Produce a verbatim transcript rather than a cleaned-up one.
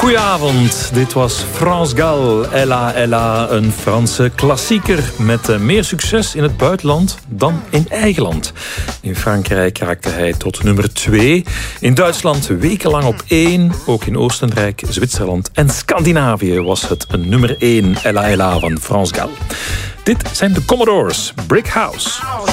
Goedenavond, dit was France Gall, Ella Ella, een Franse klassieker met meer succes in het buitenland dan in eigen land. In Frankrijk raakte hij tot nummer twee, in Duitsland wekenlang op één, ook in Oostenrijk, Zwitserland en Scandinavië was het een nummer één, Ella Ella van France Gall. Dit zijn de Commodores, Brick House.